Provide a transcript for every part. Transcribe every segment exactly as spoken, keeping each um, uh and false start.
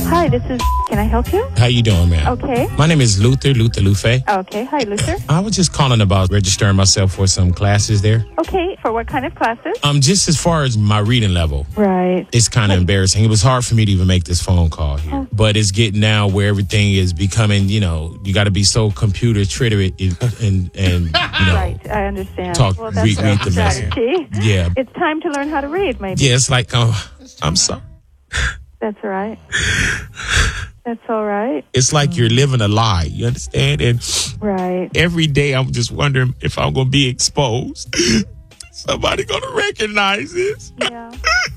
Hi, this is... Can I help you? How you doing, ma'am? Okay. My name is Luther, Luther Lufe. Okay. Hi, Luther. I was just calling about registering myself for some classes there. Okay. For what kind of classes? Um, just as far as my reading level. Right. It's kind of embarrassing. It was hard for me to even make this phone call here. Oh. But it's getting now where everything is becoming, you know, you got to be so computer literate and, and, and, you know. Right. I understand. Talk, well, that's read, read the strategy. message. Yeah. It's time to learn how to read, maybe. Yeah, it's like, uh, I'm sorry. That's all right. That's all right. It's like you're living a lie, you understand? And right. every day I'm just wondering if I'm going to be exposed. Somebody going to recognize this. Yeah.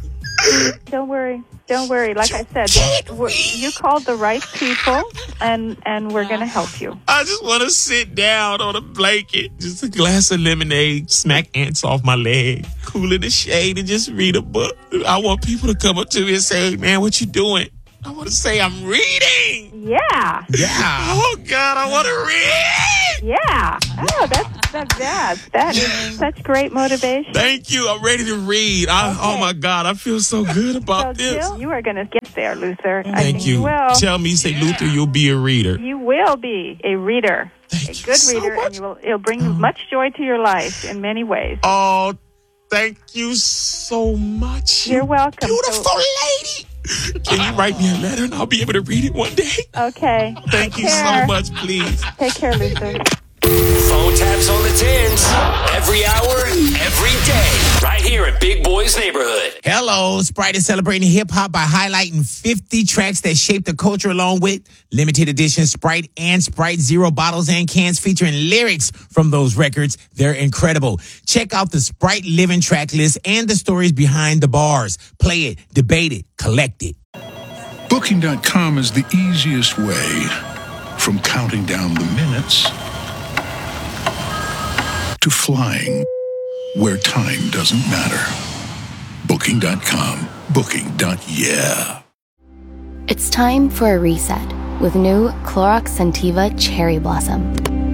Don't worry. Don't worry. Like I said, we're, you called the right people, and, and we're going to help you. I just want to sit down on a blanket, just a glass of lemonade, smack ants off my leg, cool in the shade, and just read a book. I want people to come up to me and say, hey, man, what you doing? I want to say I'm reading. Yeah. Yeah. Oh, God, I want to read. Yeah. Oh, that's, that's that. That is such great motivation. Thank you. I'm ready to read. I, Okay. Oh, my God. I feel so good about so, this. Jill, you are going to get there, Luther. I Thank think you. you will. Tell me, say, Luther, you'll be a reader. You will be a reader. Thank a you good so reader, much. and you will, it'll bring much joy to your life in many ways. Oh, thank you so much. You're welcome. Beautiful So- lady. Can you write me a letter and I'll be able to read it one day? Okay. Thank Take you care. so much, please. Take care, Luther. Phone taps on the tens. Every hour, every day. Right here in Big Boy's neighborhood. Hello, Sprite is celebrating hip-hop by highlighting fifty tracks that shaped the culture along with limited edition Sprite and Sprite Zero bottles and cans featuring lyrics from those records. They're incredible. Check out the Sprite Living track list and the stories behind the bars. Play it, debate it, collect it. Booking dot com is the easiest way from counting down the minutes to flying where time doesn't matter. Booking dot com. Booking. Yeah. It's time for a reset with new Clorox Scentiva Cherry Blossom.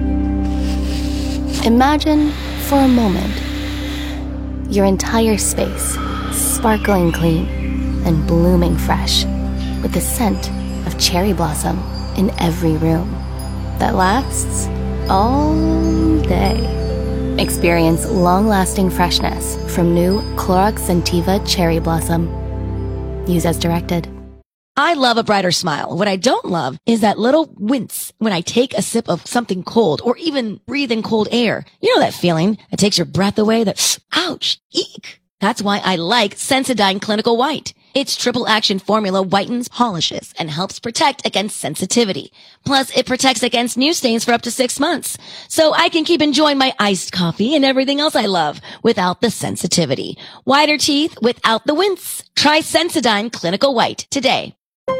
Imagine for a moment your entire space sparkling clean and blooming fresh with the scent of cherry blossom in every room that lasts all day. Experience long-lasting freshness from new Clorox Scentiva Cherry Blossom. Use as directed. I love a brighter smile. What I don't love is that little wince when I take a sip of something cold or even breathe in cold air. You know that feeling that takes your breath away, that ouch, eek. That's why I like Sensodyne Clinical White. Its triple action formula whitens, polishes, and helps protect against sensitivity. Plus, it protects against new stains for up to six months. So I can keep enjoying my iced coffee and everything else I love without the sensitivity. Whiter teeth without the wince. Try Sensodyne Clinical White today.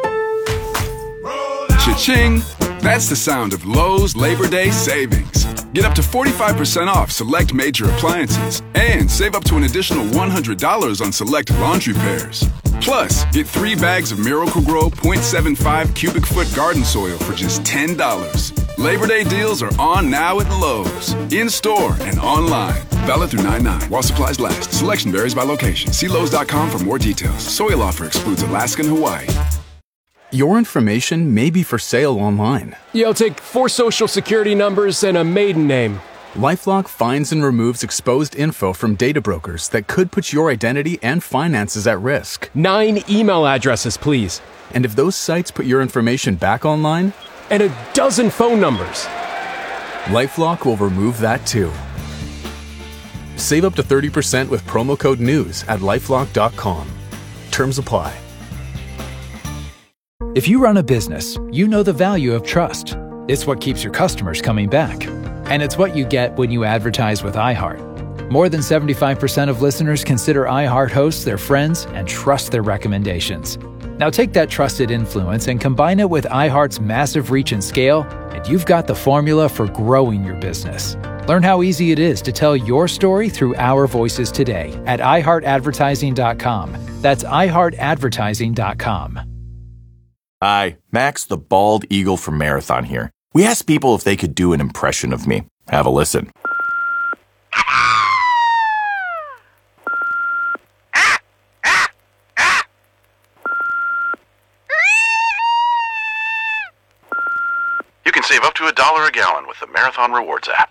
Cha-ching! That's the sound of Lowe's Labor Day savings. Get up to forty-five percent off select major appliances and save up to an additional one hundred dollars on select laundry pairs. Plus, get three bags of Miracle-Gro point seven five cubic foot garden soil for just ten dollars. Labor Day deals are on now at Lowe's. In-store and online. Valid through nine nine while supplies last. Selection varies by location. See Lowe's dot com for more details. Soil offer excludes Alaska and Hawaii. Your information may be for sale online. You'll take four social security numbers and a maiden name. LifeLock finds and removes exposed info from data brokers that could put your identity and finances at risk. Nine email addresses, please. And if those sites put your information back online? And a dozen phone numbers. LifeLock will remove that too. Save up to thirty percent with promo code NEWS at lifelock dot com. Terms apply. If you run a business, you know the value of trust. It's what keeps your customers coming back. And it's what you get when you advertise with iHeart. More than seventy-five percent of listeners consider iHeart hosts their friends and trust their recommendations. Now take that trusted influence and combine it with iHeart's massive reach and scale, and you've got the formula for growing your business. Learn how easy it is to tell your story through our voices today at i heart advertising dot com. That's i heart advertising dot com. Hi, Max the Bald Eagle from Marathon here. We asked people if they could do an impression of me. Have a listen. save up to a dollar a gallon with the Marathon Rewards app.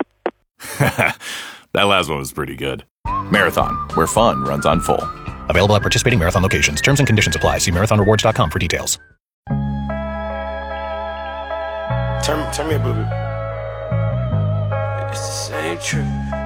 That last one was pretty good. Marathon, where fun runs on full. Available at participating Marathon locations. Terms and conditions apply. See marathon rewards dot com for details. Turn, turn me a booby. It's the same truth.